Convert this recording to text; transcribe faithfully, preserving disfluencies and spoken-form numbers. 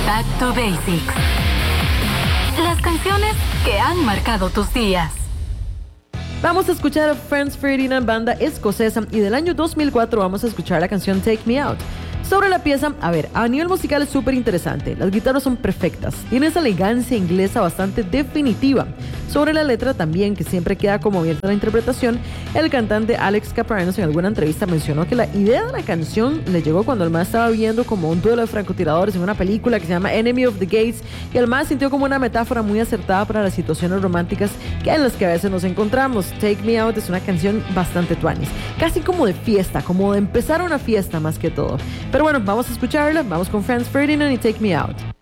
Back to Basics. Las canciones que han marcado tus días. Vamos a escuchar a Franz Ferdinand, banda escocesa, y del año dos mil cuatro vamos a escuchar la canción Take Me Out. Sobre la pieza, a ver, a nivel musical es súper interesante. Las guitarras son perfectas. Tiene esa elegancia inglesa bastante definitiva. Sobre la letra también, que siempre queda como abierta la interpretación, el cantante Alex Capranos en alguna entrevista mencionó que la idea de la canción le llegó cuando el más estaba viendo como un duelo de francotiradores en una película que se llama Enemy of the Gates, y el más sintió como una metáfora muy acertada para las situaciones románticas que en las que a veces nos encontramos. Take Me Out es una canción bastante tuanis, casi como de fiesta, como de empezar una fiesta más que todo. Pero bueno, vamos a escucharla, vamos con Franz Ferdinand y Take Me Out.